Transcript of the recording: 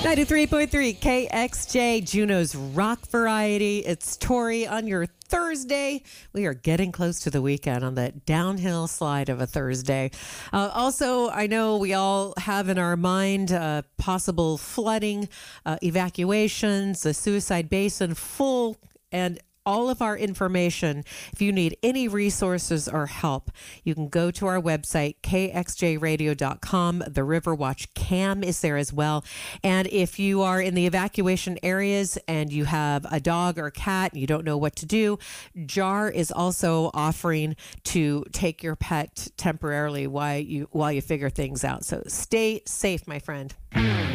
93.3 KXJ, Juneau's rock variety. It's Tori on your Thursday. We are getting close to the weekend on the downhill slide of a Thursday. Also, I know we all have in our mind possible flooding, evacuations, the Suicide Basin full, and all of our information. If you need any resources or help, you can go to our website, kxjradio.com. The Riverwatch Cam is there as well. And if you are in the evacuation areas and you have a dog or cat and you don't know what to do, JAR is also offering to take your pet temporarily while you figure things out. So stay safe, my friend.